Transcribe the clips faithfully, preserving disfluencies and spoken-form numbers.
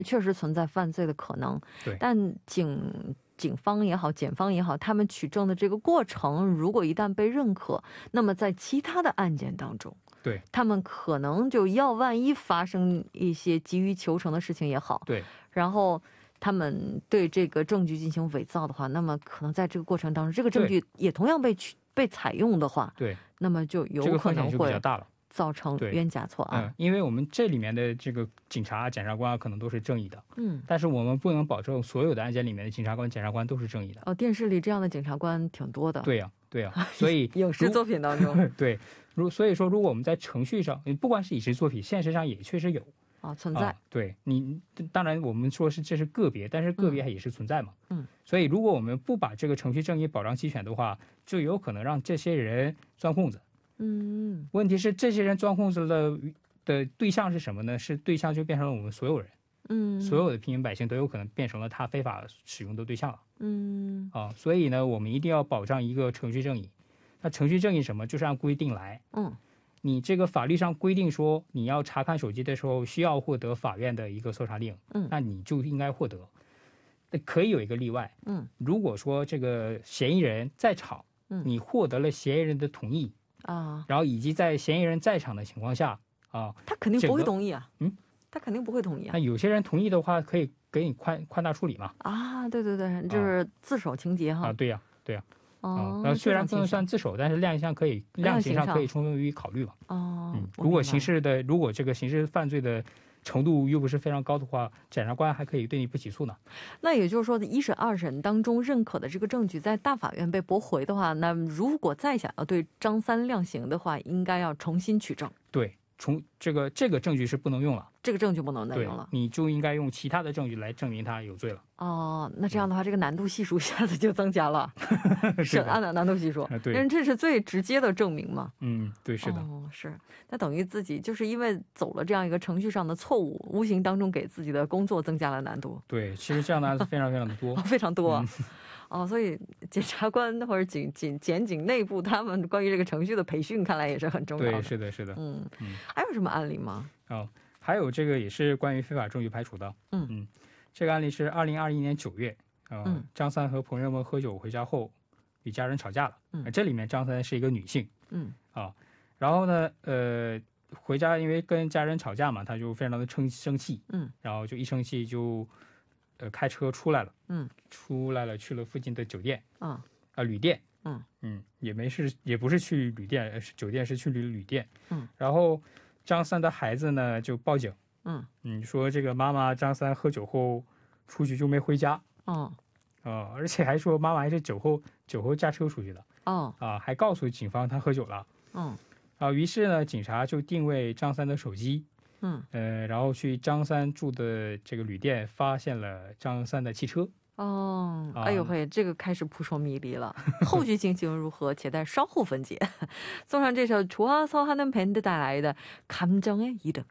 确实存在犯罪的可能。 对， 但警警方也好，检方也好，他们取证的这个过程如果一旦被认可，那么在其他的案件当中， 对， 他们可能就要万一发生一些急于求成的事情也好， 对， 然后他们对这个证据进行伪造的话，那么可能在这个过程当中，这个证据也同样被取被采用的话， 对， 那么就有这个风险可能会就比较大了， 造成对冤假错案。 嗯，因为我们这里面的这个警察、检察官可能都是正义的， 嗯， 但是我们不能保证所有的案件里面的警察官、检察官都是正义的。 哦，电视里这样的检察官挺多的。 对呀、对呀、所以影视作品当中， 对，如所以说，如果我们在程序上，不管是影视作品，现实上也确实有啊存在。 啊、对你，当然我们说是这是个别，但是个别也是存在嘛。 嗯， 所以如果我们不把这个程序正义保障齐全的话，就有可能让这些人钻空子。 嗯， 问题是这些人钻空子的的对象是什么呢？是对象就变成了我们所有人。 嗯， 所有的平民百姓都有可能变成了他非法使用的对象了。 嗯啊，所以呢，我们一定要保障一个程序正义。那程序正义什么？就是按规定来。 嗯， 你这个法律上规定说，你要查看手机的时候需要获得法院的一个搜查令， 嗯， 那你就应该获得。那可以有一个例外， 嗯， 如果说这个嫌疑人在场， 嗯， 你获得了嫌疑人的同意啊， 然后以及在嫌疑人在场的情况下啊， 他肯定不会同意啊。 嗯， 他肯定不会同意啊。 那有些人同意的话，可以给你宽宽大处理嘛。 啊，对对对，就是自首情节哈。 啊，对呀、对呀、 哦， 啊，虽然不能算自首，但是量刑可以量刑上可以充分予以考虑嘛。 哦， 嗯，如果刑事的，如果这个刑事犯罪的程度又不是非常高的话，检察官还可以对你不起诉呢。 那也就是说，一审、二审当中认可的这个证据在大法院被驳回的话，那如果再想要对张三量刑的话，应该要重新取证。 对，从这个这个证据是不能用了， 这个证据不能再用了， 你就应该用其他的证据来证明他有罪了。 哦，那这样的话，这个难度系数一下子就增加了，审案的难度系数， 对， 因为这是最直接的证明嘛。 嗯，对，是的。 哦，是，那等于自己就是因为走了这样一个程序上的错误，无形当中给自己的工作增加了难度。 对，其实这样的案子非常非常的多， 非常多。 嗯哦，所以检察官或者警警检警内部，他们关于这个程序的培训，看来也是很重要的。 对，是的，是的。 嗯嗯， 还有什么案例吗？ 哦，还有这个也是关于非法证据排除的。 嗯嗯，这个案例是二零二一年九月，呃、 嗯， 张三和朋友们喝酒回家后，与家人吵架了。 嗯， 这里面张三是一个女性。 嗯啊，然后呢，呃，回家因为跟家人吵架嘛，他就非常的生生气。 嗯， 然后就一生气就。呃，开车出来了， 嗯， 出来了，去了附近的酒店， 啊， 啊，旅店， 嗯嗯，也没是，也不是去旅店，是酒店，是去旅旅店， 嗯， 然后张三的孩子呢就报警， 嗯嗯，说这个妈妈张三喝酒后出去就没回家， 哦， 啊，而且还说妈妈还是酒后酒后驾车出去的， 哦， 啊，还告诉警方他喝酒了， 嗯， 啊，于是呢，警察就定位张三的手机。 嗯， 呃，然后去张三住的这个旅店，发现了张三的汽车。 哦， 啊、 哎呦嘿，这个开始扑朔迷离了。后续进行如何，且待稍后分解。送上这首좋아서하는 밴드带来的감정의 이름。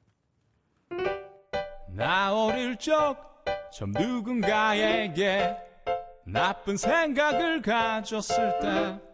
나 어릴 적 처음 누군가에게 나쁜 생각을 가졌을 때